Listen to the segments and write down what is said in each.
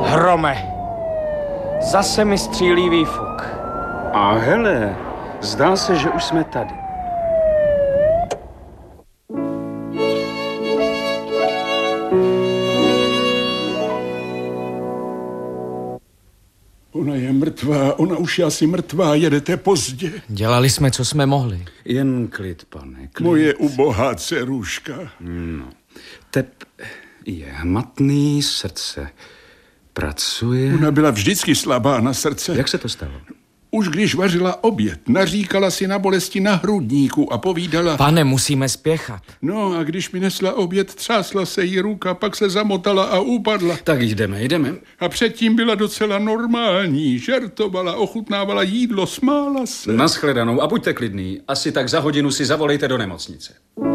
Hrome, zase mi střílí výfuk. A hele, zdá se, že už jsme tady. Ona je mrtvá, ona už je asi mrtvá, jedete pozdě. Dělali jsme, co jsme mohli. Jen klid, pane, klid. Moje ubohá dceruška. No, tep je hmatný, srdce pracuje. Ona byla vždycky slabá na srdce. Jak se to stalo? Už když vařila oběd, naříkala si na bolesti na hrudníku a povídala... Pane, musíme spěchat. No a když mi nesla oběd, třásla se jí ruka, pak se zamotala a upadla. Tak jdeme. A předtím byla docela normální, žertovala, ochutnávala jídlo, smála se. Naschledanou a buďte klidný. Asi tak za hodinu si zavolejte do nemocnice.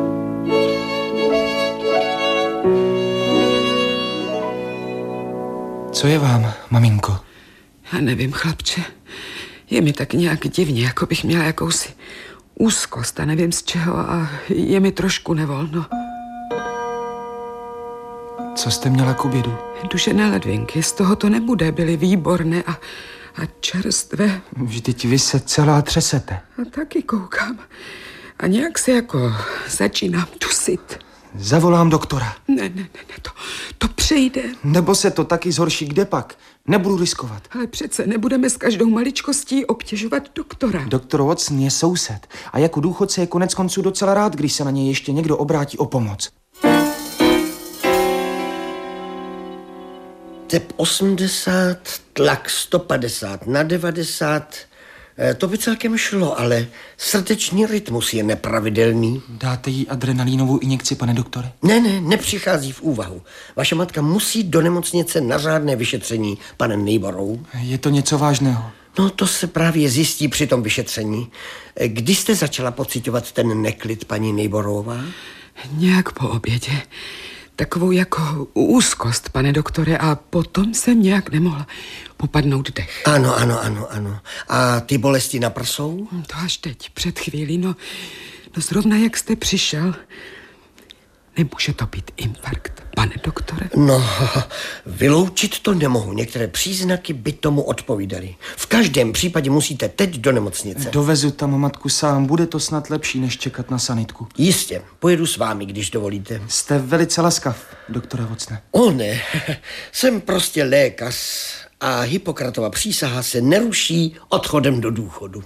Co je vám, maminko? Já nevím, chlapče. Je mi tak nějak divně, jako bych měla jakousi úzkost a nevím z čeho a je mi trošku nevolno. Co jste měla k obědu? Dušené ledvinky, z toho to nebude, byly výborné a čerstvé. Vždyť vy se celá třesete. A taky koukám. A nějak se jako začínám dusit. Zavolám doktora. Ne, to přejde. Nebo se to taky zhorší, kde pak? Nebudu riskovat. Ale přece nebudeme s každou maličkostí obtěžovat doktora. Doktor Watson je soused a jako důchodce je konec konců docela rád, když se na něj ještě někdo obrátí o pomoc. Tep 80, tlak 150 na 90... To by celkem šlo, ale srdeční rytmus je nepravidelný. Dáte jí adrenalínovou injekci, pane doktore? Ne, nepřichází v úvahu. Vaše matka musí do nemocnice na řádné vyšetření, pane Neighborou. Je to něco vážného? No, to se právě zjistí při tom vyšetření. Kdy jste začala pociťovat ten neklid, paní Neighborová? Nějak po obědě. Takovou jako úzkost, pane doktore, a potom jsem nějak nemohla popadnout dech. Ano. A ty bolesti na prsou? To až teď, před chvílí, no zrovna jak jste přišel. Nemůže to být infarkt, pane doktore? No, vyloučit to nemohu. Některé příznaky by tomu odpovídaly. V každém případě musíte teď do nemocnice. Dovezu tam matku sám. Bude to snad lepší, než čekat na sanitku. Jistě, pojedu s vámi, když dovolíte. Jste velice laskav, doktore Watsone. O ne, jsem prostě lékař a Hippokratova přísaha se neruší odchodem do důchodu.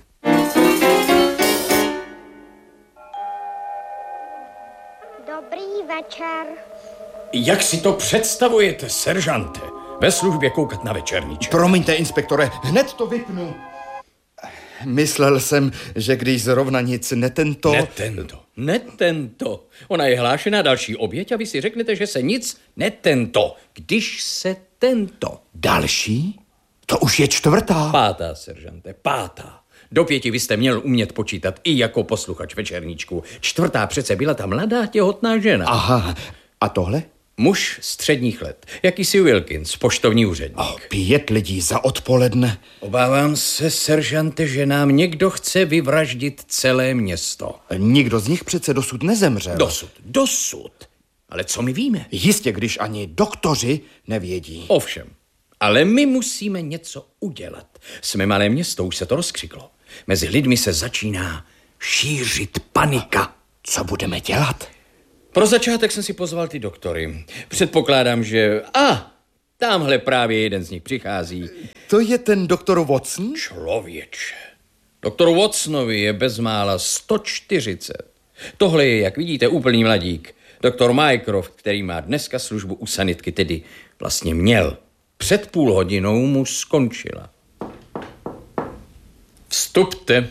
Dobrý večer. Jak si to představujete, seržante? Ve službě koukat na večerníček. Promiňte, inspektore, hned to vypnu. Myslel jsem, že když zrovna nic netento... Netento. Ona je hlášená další oběť a vy si řeknete, že se nic netento. Když se tento. Další? To už je čtvrtá. Pátá, seržante, pátá. Do 5 vy jste měl umět počítat i jako posluchač večerníčku. Čtvrtá přece byla ta mladá těhotná žena. Aha, a tohle? Muž středních let, jakýsi Wilkins, poštovní úředník. 5 lidí za odpoledne. Obávám se, seržante, že nám někdo chce vyvraždit celé město. Nikdo z nich přece dosud nezemřel. Dosud. Ale co my víme? Jistě, když ani doktoři nevědí. Ovšem, ale my musíme něco udělat. Jsme malé město, už se to rozkřiklo. Mezi lidmi se začíná šířit panika. Co budeme dělat? Pro začátek jsem si pozval ty doktory. Předpokládám, že... Tamhle právě jeden z nich přichází. To je ten doktor Watson? Člověče. Doktor Watsonovi je bezmála 140. Tohle je, jak vidíte, úplný mladík. Doktor Mycroft, který má dneska službu u sanitky, tedy vlastně měl. Před půl hodinou mu skončila. Vstupte.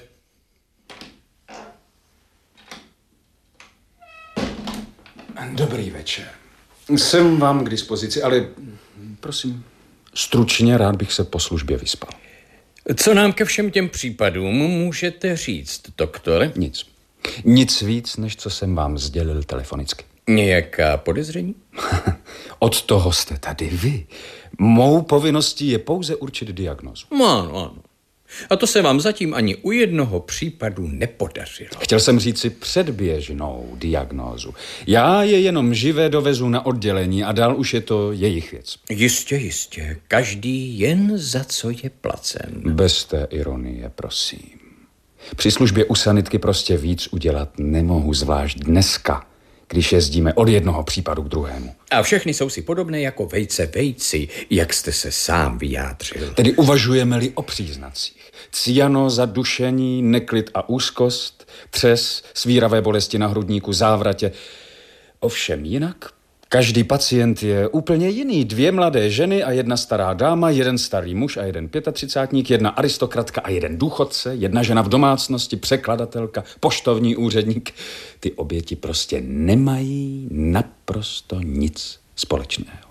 Dobrý večer. Jsem vám k dispozici, ale prosím, stručně rád bych se po službě vyspal. Co nám ke všem těm případům můžete říct, doktore? Nic. Nic víc, než co jsem vám sdělil telefonicky. Nějaká podezření? Od toho jste tady vy. Mou povinností je pouze určit diagnózu. Ano. A to se vám zatím ani u jednoho případu nepodařilo. Chtěl jsem říct si předběžnou diagnózu. Já je jenom živé dovezu na oddělení a dál už je to jejich věc. Jistě. Každý jen za co je placen. Bez té ironie, prosím. Při službě u sanitky prostě víc udělat nemohu, zvlášť dneska, když jezdíme od jednoho případu k druhému. A všechny jsou si podobné jako vejce vejci, jak jste se sám vyjádřil. Tedy uvažujeme-li o příznacích. Cyano, zadušení, neklid a úzkost, třes, svíravé bolesti na hrudníku, závratě. Ovšem jinak, každý pacient je úplně jiný. 2 mladé ženy a 1 stará dáma, 1 starý muž a 1 35, 1 aristokratka a 1 důchodce, 1 žena v domácnosti, překladatelka, poštovní úředník. Ty oběti prostě nemají naprosto nic společného.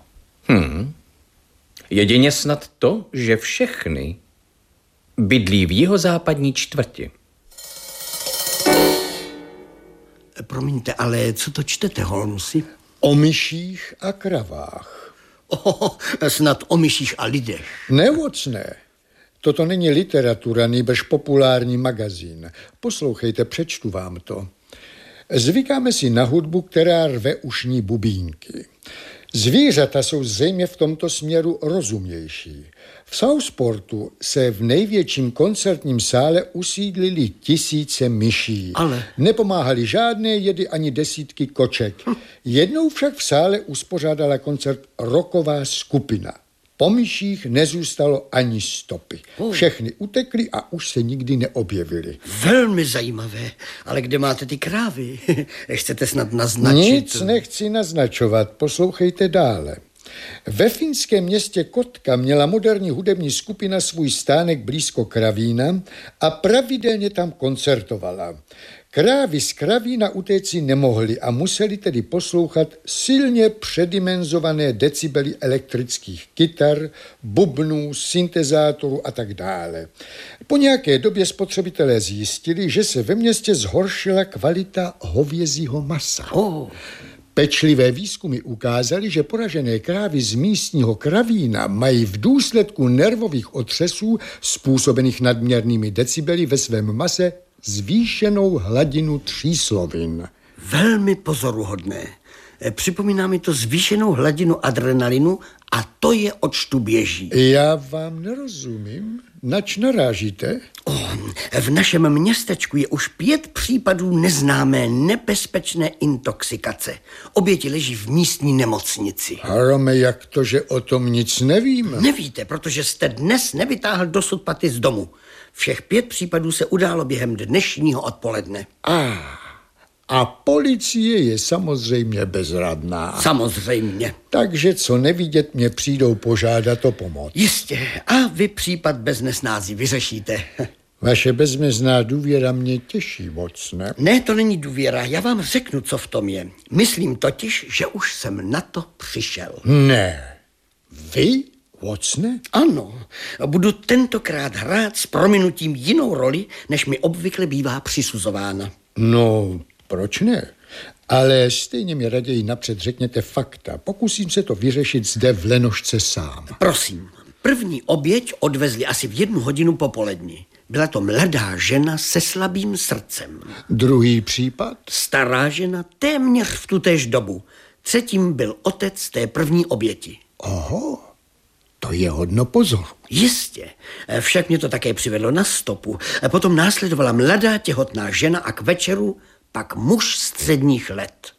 Jedině snad to, že všechny bydlí v jihozápadní čtvrti. Promiňte, ale co to čtete, Holmesi? O myších a kravách. Snad o myších a lidech. Nevocné. Toto není literatura, nýbrž populární magazín. Poslouchejte, přečtu vám to. Zvykáme si na hudbu, která rve ušní bubínky. Zvířata jsou zřejmě v tomto směru rozumější. V Southportu se v největším koncertním sále usídlili 1000 myší. Ale nepomáhali žádné jedy ani desítky koček. Jednou však v sále uspořádala koncert rocková skupina. Po myších nezůstalo ani stopy. Všechny utekly a už se nikdy neobjevily. Velmi zajímavé. Ale kde máte ty krávy? Chcete snad naznačit? Nic nechci naznačovat, poslouchejte dále. Ve finském městě Kotka měla moderní hudební skupina svůj stánek blízko Kravína a pravidelně tam koncertovala. Krávy z Kravína utéci nemohly a museli tedy poslouchat silně předimenzované decibely elektrických kytar, bubnů, syntezátorů a tak dále. Po nějaké době spotřebitelé zjistili, že se ve městě zhoršila kvalita hovězího masa. Pečlivé výzkumy ukázaly, že poražené krávy z místního Kravína mají v důsledku nervových otřesů způsobených nadměrnými decibely ve svém mase zvýšenou hladinu tříslovin. Velmi pozoruhodné. Připomíná mi to zvýšenou hladinu adrenalinu a to je odčtu běží. Já vám nerozumím. Nač narážíte? V našem městečku je už 5 případů neznámé nebezpečné intoxikace. Oběti leží v místní nemocnici. Harome, jak to, že o tom nic nevím? Nevíte, protože jste dnes nevytáhl dosud paty z domu. Všech 5 případů se událo během dnešního odpoledne. A policie je samozřejmě bezradná. Samozřejmě. Takže co nevidět, mě přijdou požádat o pomoc. Jistě. A vy případ bez nesnází vyřešíte. Vaše bezmezná důvěra mě těší moc, ne? Ne, to není důvěra. Já vám řeknu, co v tom je. Myslím totiž, že už jsem na to přišel. Ne. Vy, Watsone? Ano. Budu tentokrát hrát s prominutím jinou roli, než mi obvykle bývá přisuzována. No, proč ne? Ale stejně mi raději napřed řekněte fakta. Pokusím se to vyřešit zde v Lenošce sám. Prosím. První oběť odvezli asi v 1 hodinu popolední. Byla to mladá žena se slabým srdcem. Druhý případ? Stará žena téměř v tutéž dobu. Třetím byl otec té první oběti. Oho, to je hodno pozoru. Jistě. Však mě to také přivedlo na stopu. Potom následovala mladá těhotná žena a k večeru pak muž středních let.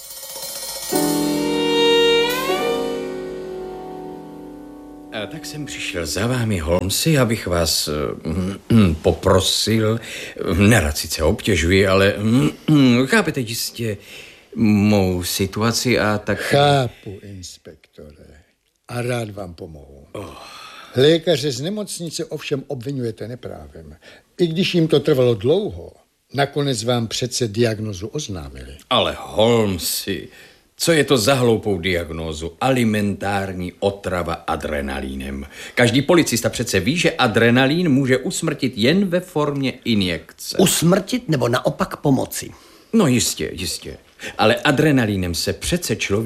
A tak jsem přišel za vámi, Holmesi, abych vás poprosil, nerad sice obtěžuji, ale chápete jistě mou situaci a tak... Chápu, inspektore, a rád vám pomohu. Lékaře z nemocnice ovšem obvinujete neprávem. I když jim to trvalo dlouho, nakonec vám přece diagnozu oznámili. Ale Holmesi, co je to za hloupou diagnózu? Alimentární otrava adrenalínem. Každý policista přece ví, že adrenalín může usmrtit jen ve formě injekce. Usmrtit nebo naopak pomoci? No jistě. Ale adrenalínem se přece člověk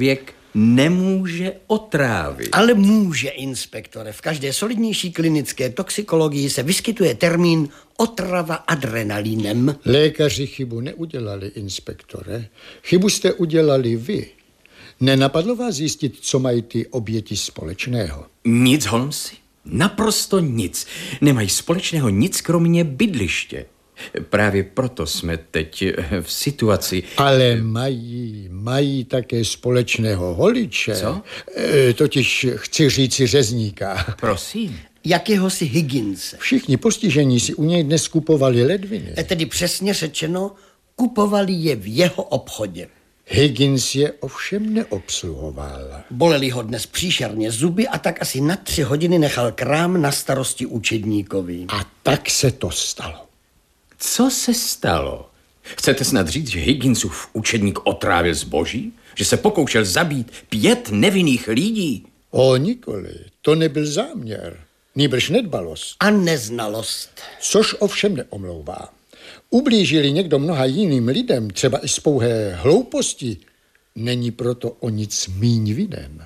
nemůže otrávit. Ale může, inspektore. V každé solidnější klinické toxikologii se vyskytuje termín otrava adrenalinem. Lékaři chybu neudělali, inspektore. Chybu jste udělali vy. Nenapadlo vás zjistit, co mají ty oběti společného? Nic, Holmesi. Naprosto nic. Nemají společného nic, kromě bydliště. Právě proto jsme teď v situaci... Ale mají také společného holiče. Co? Totiž chci říci řezníka. Prosím. Jakéhosi Higginse. Všichni postižení si u něj dnes kupovali ledviny. Tedy přesně řečeno, kupovali je v jeho obchodě. Higgins je ovšem neobsluhoval. Boleli ho dnes příšerně zuby a tak asi na 3 hodiny nechal krám na starosti učedníkovi. A tak se to stalo. Co se stalo? Chcete snad říct, že Higginsův učedník otrávil zboží? Že se pokoušel zabít 5 nevinných lidí? O nikoli, to nebyl záměr, nýbrž nedbalost. A neznalost. Což ovšem neomlouvá. Ublížili někdo mnoha jiným lidem, třeba i z pouhé hlouposti, není proto o nic míň vinen.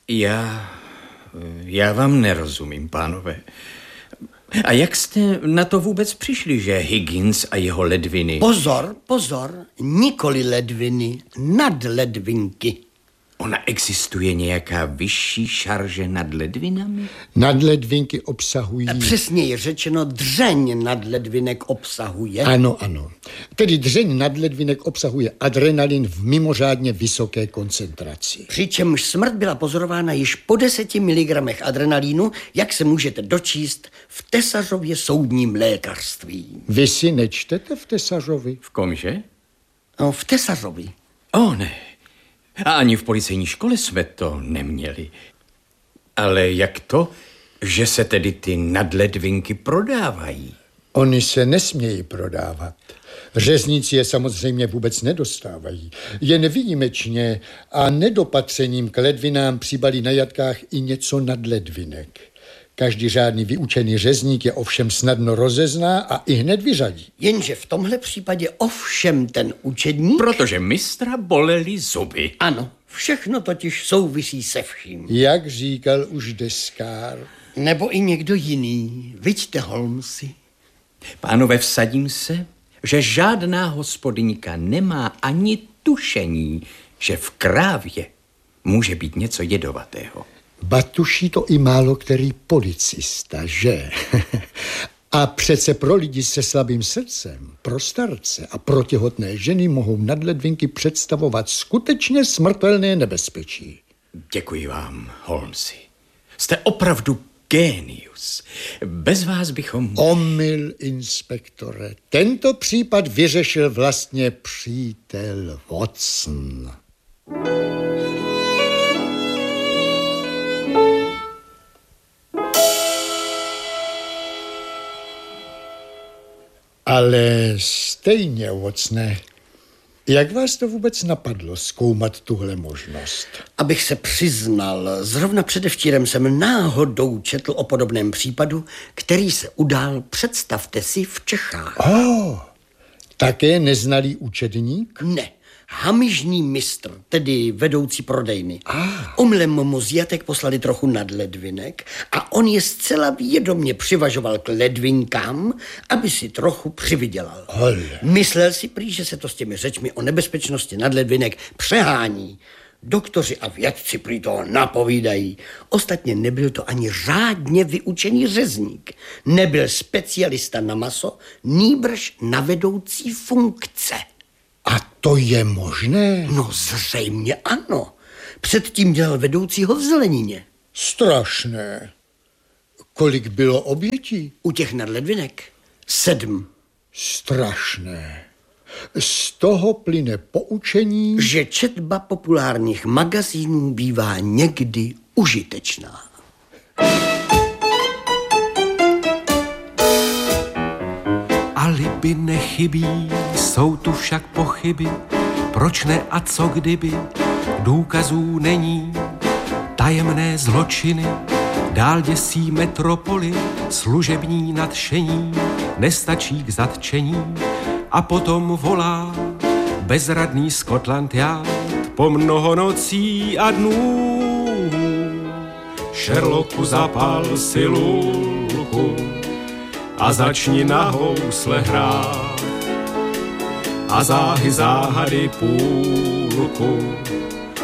Já vám nerozumím, pánové. A jak jste na to vůbec přišli, že Higgins a jeho ledviny... Pozor, nikoli ledviny, nadledvinky. Ona existuje nějaká vyšší šarže nad ledvinami? Nadledvinky obsahují... Přesněji řečeno, dřeň nadledvinek obsahuje. Ano. Tedy dřeň nadledvinek obsahuje adrenalin v mimořádně vysoké koncentraci. Přičemž smrt byla pozorována již po 10 mg adrenalínu, jak se můžete dočíst v Tesařově soudním lékařství. Vy si nečtete v Tesařovi? V komže? No, v Tesařovi. Ne. A ani v policejní škole jsme to neměli. Ale jak to, že se tedy ty nadledvinky prodávají? Oni se nesmějí prodávat. Řezníci je samozřejmě vůbec nedostávají. Jen výjimečně a nedopatřením k ledvinám přibalí na jatkách i něco nadledvinek. Každý řádný vyučený řezník je ovšem snadno rozezná a i hned vyřadí. Jenže v tomhle případě ovšem ten učedník... Protože mistra boleli zuby. Ano, všechno totiž souvisí se vším. Jak říkal už Deskár. Nebo i někdo jiný. Viďte, Holmesi. Pánové, vsadím se, že žádná hospodyňka nemá ani tušení, že v krávě může být něco jedovatého. Batuší to i málo který policista, že? A přece pro lidi se slabým srdcem, pro starce a pro těhotné ženy mohou nadledvinky představovat skutečně smrtelné nebezpečí. Děkuji vám, Holmesi. Jste opravdu génius. Bez vás bychom... Omyl, inspektore. Tento případ vyřešil vlastně přítel Watson. Ale stejně, Watsone, jak vás to vůbec napadlo zkoumat tuhle možnost? Abych se přiznal, zrovna předevčírem jsem náhodou četl o podobném případu, který se udál, představte si, v Čechách. Také neznalý účetník? Ne, hamižný mistr, tedy vedoucí prodejny. Omylem mu z jatek poslali trochu nadledvinek a on je zcela vědomě přivažoval k ledvinkám, aby si trochu přivydělal. Myslel si prý, že se to s těmi řečmi o nebezpečnosti nadledvinek přehání. Doktoři a vědci prý toho napovídají. Ostatně nebyl to ani řádně vyučený řezník. Nebyl specialista na maso, nýbrž na vedoucí funkce. A to je možné? No zřejmě ano. Předtím dělal vedoucího v zelenině. Strašné. Kolik bylo obětí? U těch nadledvinek 7. Strašné. Z toho plyne poučení, že četba populárních magazínů bývá někdy užitečná. Alibi nechybí, jsou tu však pochyby, proč ne a co kdyby, důkazů není, tajemné zločiny, dál děsí metropoli, služební nadšení, nestačí k zatčení a potom volá bezradný Scotland Yard po mnoho nocí a dnů. Sherlocku, zapal si lulku a začni na housle hrát a záhy záhady půlku